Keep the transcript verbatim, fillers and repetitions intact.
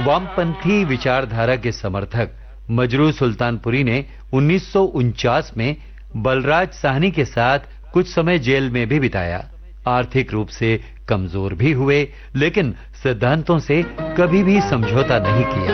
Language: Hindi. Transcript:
वामपंथी विचारधारा के समर्थक मजरू सुल्तानपुरी ने उन्नीस सौ उनचास में बलराज साहनी के साथ कुछ समय जेल में भी बिताया। आर्थिक रूप से कमजोर भी हुए, लेकिन सिद्धांतों से कभी भी समझौता नहीं किया।